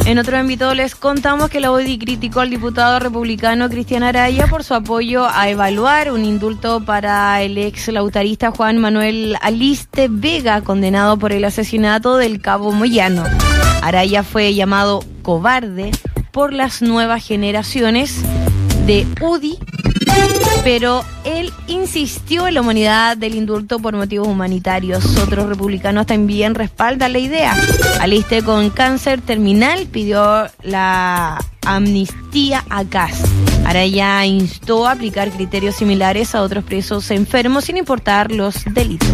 En otro ámbito les contamos que la UDI criticó al diputado republicano Cristian Araya por su apoyo a evaluar un indulto para el ex lautarista Juan Manuel Aliste Vega, condenado por el asesinato del cabo Moyano. Araya fue llamado cobarde por las nuevas generaciones de UDI, pero él insistió en la humanidad del indulto por motivos humanitarios. Otros republicanos también respaldan la idea. Aliste, con cáncer terminal, pidió la amnistía a Kast. Araya instó a aplicar criterios similares a otros presos enfermos sin importar los delitos.